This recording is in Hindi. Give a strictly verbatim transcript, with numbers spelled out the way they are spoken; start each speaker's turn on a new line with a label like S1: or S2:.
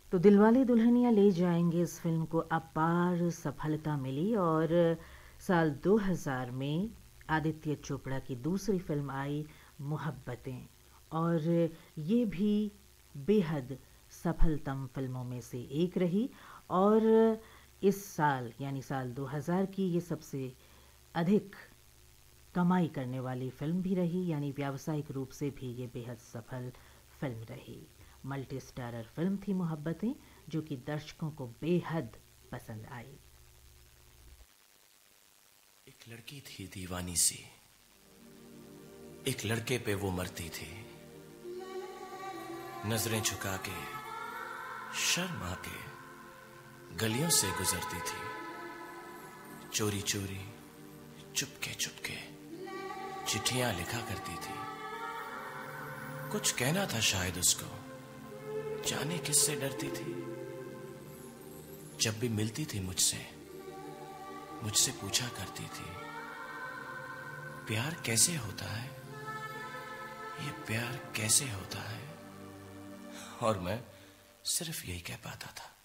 S1: तो दिलवाले दुल्हनिया ले जाएंगे इस फिल्म को अपार सफलता मिली और साल दो हज़ार में आदित्य चोपड़ा की दूसरी फिल्म आई मोहब्बतें, और ये भी बेहद सफलतम फिल्मों में से एक रही। और इस साल यानी साल दो हज़ार की ये सबसे अधिक कमाई करने वाली फिल्म भी रही, यानी व्यावसायिक रूप से भी ये बेहद सफल फिल्म रही। मल्टी स्टारर फिल्म थी मोहब्बतें, जो कि दर्शकों को बेहद पसंद आई।
S2: एक लड़की थी दीवानी सी, एक लड़के पे वो मरती थी। नजरें झुका के शर्मा के गलियों से गुजरती थी। चोरी चोरी चुपके चुपके चिट्ठियां लिखा करती थी। कुछ कहना था शायद उसको, जाने किससे डरती थी। जब भी मिलती थी मुझसे मुझसे पूछा करती थी, प्यार कैसे होता है, ये प्यार कैसे होता है। और मैं सिर्फ यही कह पाता था,